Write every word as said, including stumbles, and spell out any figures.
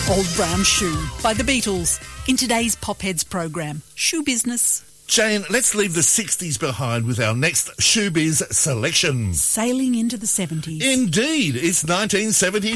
Old Brown Shoe by the Beatles in today's Popheads program, Shoe Business. Jane, let's leave the sixties behind with our next Shoebiz selection. Sailing into the seventies. Indeed, it's nineteen seventy-five.